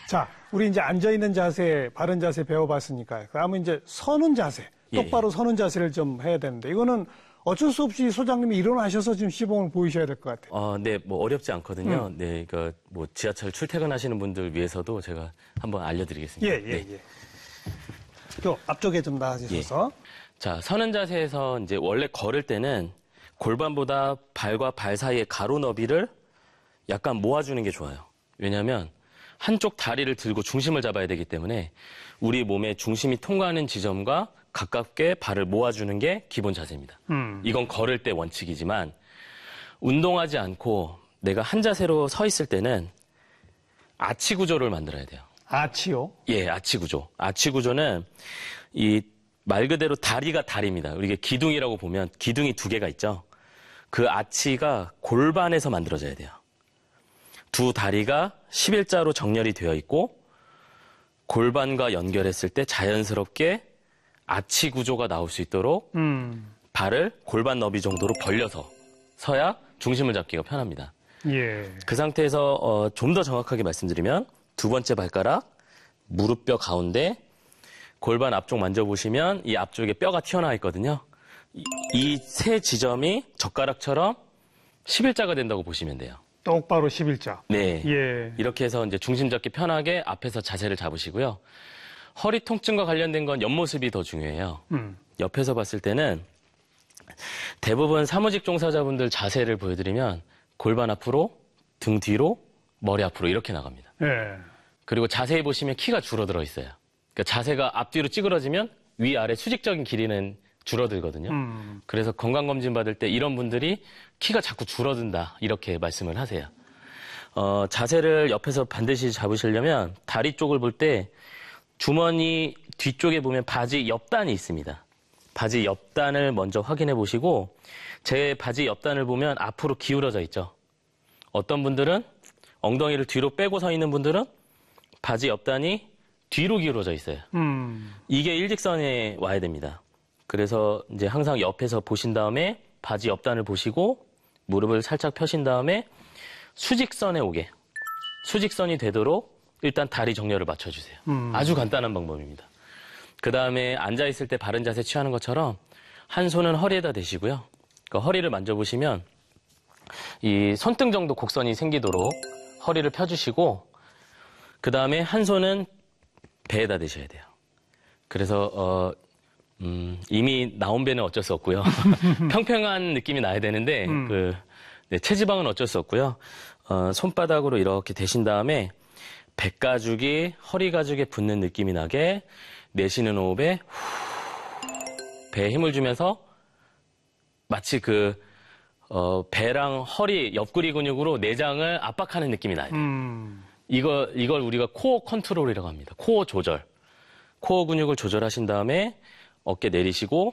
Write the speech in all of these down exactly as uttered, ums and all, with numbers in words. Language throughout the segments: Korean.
자, 우리 이제 앉아있는 자세, 바른 자세 배워봤으니까요. 그러면 이제 서는 자세, 똑바로 예. 서는 자세를 좀 해야 되는데, 이거는 어쩔 수 없이 소장님이 일어나셔서 지금 시범을 보이셔야 될 것 같아요. 어, 네, 뭐 어렵지 않거든요. 음. 네, 그 뭐 지하철 출퇴근하시는 분들 위해서도 제가 한번 알려드리겠습니다. 예, 예, 네. 예. 또 앞쪽에 좀 나아지셔서. 예. 자, 서는 자세에서 이제 원래 걸을 때는 골반보다 발과 발 사이의 가로 너비를 약간 모아주는 게 좋아요. 왜냐하면 한쪽 다리를 들고 중심을 잡아야 되기 때문에 우리 몸의 중심이 통과하는 지점과 가깝게 발을 모아주는 게 기본 자세입니다. 음. 이건 걸을 때 원칙이지만 운동하지 않고 내가 한 자세로 서 있을 때는 아치 구조를 만들어야 돼요. 아치요? 예, 아치 구조. 아치 구조는 이 말 그대로 다리가 다리입니다. 우리가 기둥이라고 보면 기둥이 두 개가 있죠. 그 아치가 골반에서 만들어져야 돼요. 두 다리가 십일자로 정렬이 되어 있고 골반과 연결했을 때 자연스럽게 아치 구조가 나올 수 있도록 음. 발을 골반 너비 정도로 벌려서 서야 중심을 잡기가 편합니다. 예. 그 상태에서 어, 좀 더 정확하게 말씀드리면 두 번째 발가락, 무릎뼈 가운데 골반 앞쪽 만져보시면 이 앞쪽에 뼈가 튀어나와 있거든요. 이 세 지점이 젓가락처럼 십일자가 된다고 보시면 돼요. 똑바로 십일자. 네. 예. 이렇게 해서 이제 중심 잡기 편하게 앞에서 자세를 잡으시고요. 허리 통증과 관련된 건 옆모습이 더 중요해요. 음. 옆에서 봤을 때는 대부분 사무직 종사자분들 자세를 보여드리면 골반 앞으로, 등 뒤로, 머리 앞으로 이렇게 나갑니다. 예. 그리고 자세히 보시면 키가 줄어들어 있어요. 그러니까 자세가 앞뒤로 찌그러지면 위아래 수직적인 길이는 줄어들거든요. 음. 그래서 건강검진 받을 때 이런 분들이 키가 자꾸 줄어든다 이렇게 말씀을 하세요. 어, 자세를 옆에서 반드시 잡으시려면 다리 쪽을 볼 때 주머니 뒤쪽에 보면 바지 옆단이 있습니다. 바지 옆단을 먼저 확인해 보시고 제 바지 옆단을 보면 앞으로 기울어져 있죠. 어떤 분들은 엉덩이를 뒤로 빼고 서 있는 분들은 바지 옆단이 뒤로 기울어져 있어요. 음. 이게 일직선에 와야 됩니다. 그래서 이제 항상 옆에서 보신 다음에 바지 옆단을 보시고 무릎을 살짝 펴신 다음에 수직선에 오게 수직선이 되도록 일단 다리 정렬을 맞춰주세요. 음. 아주 간단한 방법입니다. 그 다음에 앉아있을 때 바른 자세 취하는 것처럼 한 손은 허리에다 대시고요. 그러니까 허리를 만져보시면 이 손등 정도 곡선이 생기도록 허리를 펴주시고 그 다음에 한 손은 배에다 대셔야 돼요. 그래서 어, 음, 이미 나온 배는 어쩔 수 없고요. 평평한 느낌이 나야 되는데 음. 그 네, 체지방은 어쩔 수 없고요. 어, 손바닥으로 이렇게 대신 다음에 배 가죽이 허리 가죽에 붙는 느낌이 나게 내쉬는 호흡에 후, 배에 힘을 주면서 마치 그 어, 배랑 허리 옆구리 근육으로 내장을 압박하는 느낌이 나요. 음. 이거, 이걸 우리가 코어 컨트롤이라고 합니다. 코어 조절. 코어 근육을 조절하신 다음에 어깨 내리시고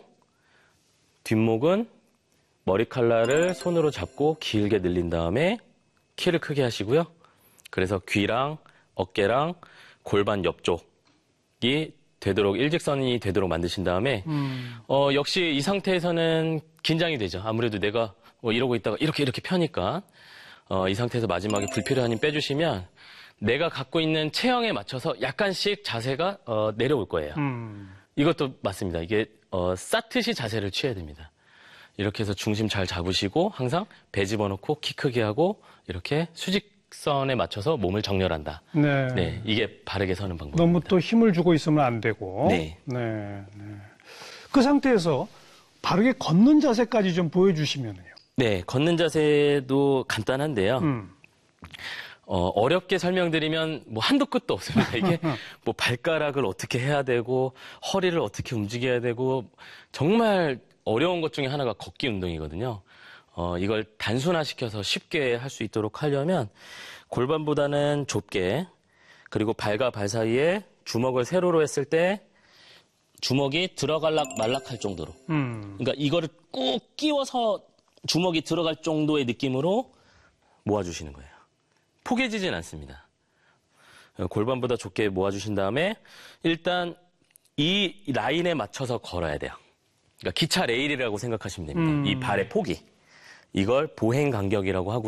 뒷목은 머리칼날을 손으로 잡고 길게 늘린 다음에 키를 크게 하시고요. 그래서 귀랑 어깨랑 골반 옆쪽이 되도록 일직선이 되도록 만드신 다음에 음. 어, 역시 이 상태에서는 긴장이 되죠. 아무래도 내가 뭐 이러고 있다가 이렇게 이렇게 펴니까 어, 이 상태에서 마지막에 불필요한 힘 빼주시면 내가 갖고 있는 체형에 맞춰서 약간씩 자세가 어, 내려올 거예요. 음. 이것도 맞습니다. 이게 어, 사트시 자세를 취해야 됩니다. 이렇게 해서 중심 잘 잡으시고 항상 배 집어넣고 키 크게 하고 이렇게 수직선에 맞춰서 몸을 정렬한다. 네, 네 이게 바르게 서는 방법입니다. 너무 또 힘을 주고 있으면 안 되고. 네. 네, 네. 그 상태에서 바르게 걷는 자세까지 좀 보여주시면요. 네, 걷는 자세도 간단한데요. 음. 어, 어렵게 설명드리면 뭐 한도 끝도 없습니다. 이게 뭐 발가락을 어떻게 해야 되고 허리를 어떻게 움직여야 되고 정말 어려운 것 중에 하나가 걷기 운동이거든요. 어, 이걸 단순화시켜서 쉽게 할 수 있도록 하려면 골반보다는 좁게 그리고 발과 발 사이에 주먹을 세로로 했을 때 주먹이 들어갈락 말락할 정도로 음. 그러니까 이거를 꾹 끼워서 주먹이 들어갈 정도의 느낌으로 모아주시는 거예요. 포개지진 않습니다. 골반보다 좁게 모아주신 다음에 일단 이 라인에 맞춰서 걸어야 돼요. 그러니까 기차 레일이라고 생각하시면 됩니다. 음. 이 발의 폭이. 이걸 보행 간격이라고 하고요.